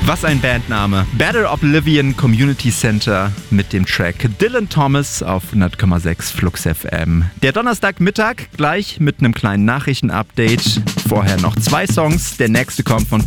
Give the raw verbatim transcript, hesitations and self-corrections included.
Was ein Bandname. Battle Oblivion Community Center mit dem Track Dylan Thomas auf hundert Komma sechs Flux F M. Der Donnerstagmittag gleich mit einem kleinen Nachrichtenupdate. Vorher noch zwei Songs. Der nächste kommt von